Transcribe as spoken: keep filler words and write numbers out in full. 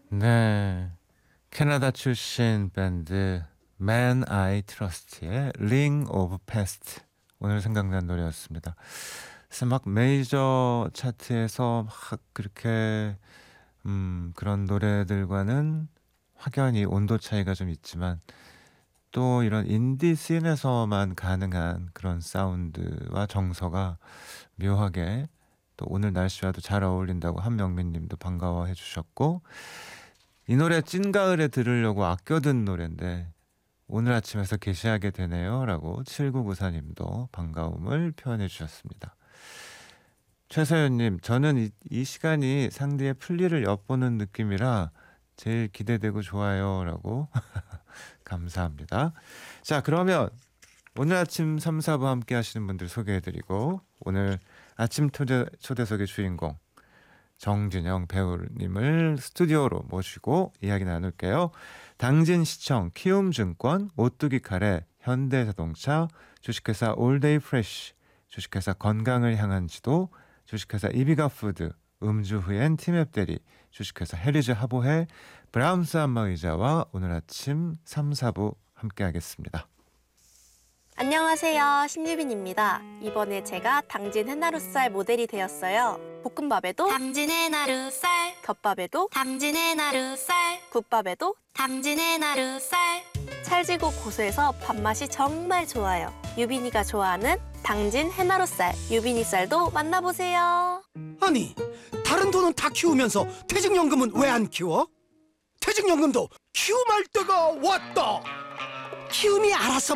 네, 캐나다 출신 밴드 Man I Trust의 Ring of Past, 오늘 생각난 노래였습니다. 그래서 막 메이저 차트에서 막 그렇게 음, 그런 노래들과는 확연히 온도 차이가 좀 있지만 또 이런 인디 씬에서만 가능한 그런 사운드와 정서가 묘하게 또 오늘 날씨와도 잘 어울린다고 한명민 님도 반가워해 주셨고, 이 노래 찐가을에 들으려고 아껴둔 노래인데 오늘 아침에서 게시하게 되네요 라고 칠구구사 님도 반가움을 표현해 주셨습니다. 최서연님, 저는 이, 이 시간이 상대의 풀리를 엿보는 느낌이라 제일 기대되고 좋아요 라고 감사합니다. 자, 그러면 오늘 아침 삼, 사부 함께 하시는 분들 소개해드리고, 오늘 아침 초대, 초대석의 주인공 정진영 배우님을 스튜디오로 모시고 이야기 나눌게요. 당진시청, 키움증권, 오뚜기 카레, 현대자동차, 주식회사 올데이 프레쉬, 주식회사 건강을 향한 지도, 주식회사 이비가푸드, 음주후엔 티맵대리, 주식회사 헤리즈 하보해, 브라움스 안마의자와 오늘 아침 삼, 사부 함께 하겠습니다. 안녕하세요, 신유빈입니다. 이번에 제가 당진 해나루살 모델이 되었어요. 볶음밥에도 당진 해나루살, 덮밥에도 당진 해나루살, 국밥에도 당진 해나루살. 찰지고 고소해서 밥맛이 정말 좋아요. 유빈이가 좋아하는 당진 해나루살, 유빈이 쌀도 만나보세요. 아니, 다른 돈은 다 키우면서 퇴직연금은 왜 안 키워? 퇴직연금도 키움할 때가 왔다. 키움이 알아서